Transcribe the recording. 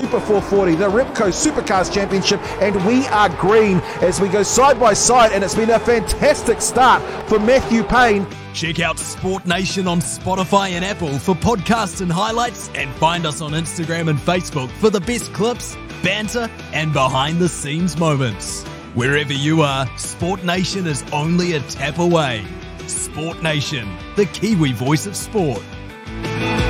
Super 440, the Repco Supercars Championship, and we are green as we go side by side, and it's been a fantastic start for Matthew Payne. Check out Sport Nation on Spotify and Apple for podcasts and highlights, and find us on Instagram and Facebook for the best clips, banter, and behind-the-scenes moments. Wherever you are, Sport Nation is only a tap away. Sport Nation, the Kiwi voice of sport.